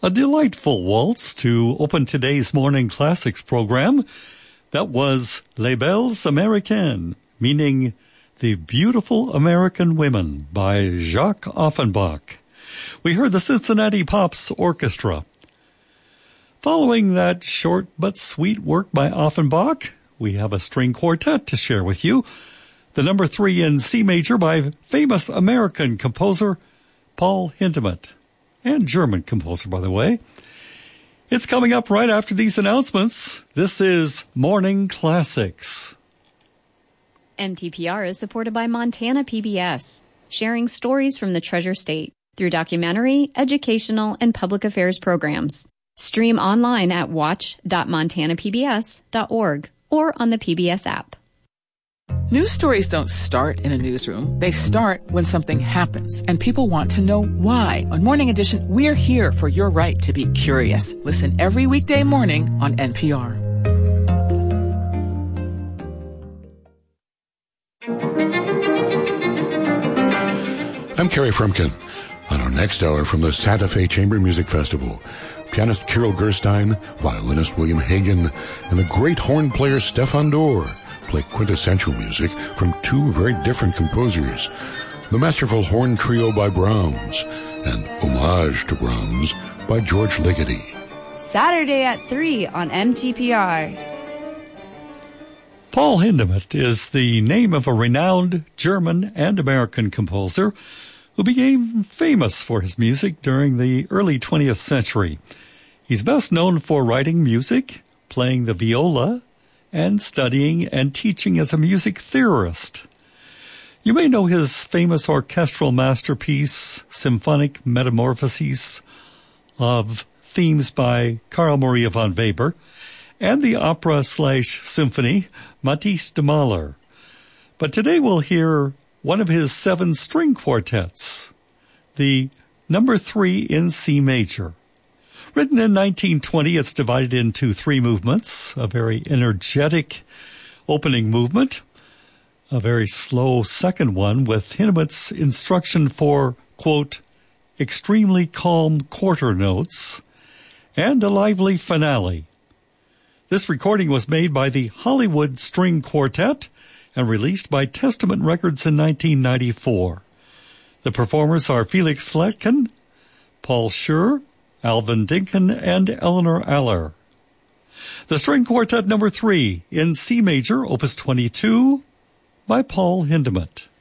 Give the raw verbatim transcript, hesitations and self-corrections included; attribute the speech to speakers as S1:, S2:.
S1: A delightful waltz to open today's Morning Classics program. That was Les Belles Américaines, meaning The Beautiful American Women by Jacques Offenbach. We heard the Cincinnati Pops Orchestra. Following that short but sweet work by Offenbach, we have a string quartet to share with you. The number three in C major by famous American composer Paul Hindemith. And German composer, by the way. It's coming up right after these announcements. This is Morning Classics.
S2: M T P R is supported by Montana P B S, sharing stories from the Treasure State through documentary, educational, and public affairs programs. Stream online at watch dot montana p b s dot org or on the P B S app.
S3: News stories don't start in a newsroom. They start when something happens, and people want to know why. On Morning Edition, we're here for your right to be curious. Listen every weekday morning on N P R.
S4: I'm Kerry Frumkin. On our next hour from the Santa Fe Chamber Music Festival, pianist Kirill Gerstein, violinist William Hagen, and the great horn player Stefan Dorr play quintessential music from two very different composers. The masterful horn trio by Brahms and Homage to Brahms by George Ligeti.
S5: Saturday at three on M T P R.
S1: Paul Hindemith is the name of a renowned German and American composer who became famous for his music during the early twentieth century. He's best known for writing music, playing the viola, and studying and teaching as a music theorist. You may know his famous orchestral masterpiece, Symphonic Metamorphoses of themes by Carl Maria von Weber, and the opera-slash-symphony Matisse de Mahler. But today we'll hear one of his seven string quartets, the number three in C major. Written in nineteen twenty, it's divided into three movements, a very energetic opening movement, a very slow second one with Hindemith's instruction for, quote, extremely calm quarter notes, and a lively finale. This recording was made by the Hollywood String Quartet and released by Testament Records in nineteen ninety-four. The performers are Felix Slatkin, Paul Schur, Alvin Dinkin, and Eleanor Aller. The String Quartet number three in C major, opus twenty-two, by Paul Hindemith.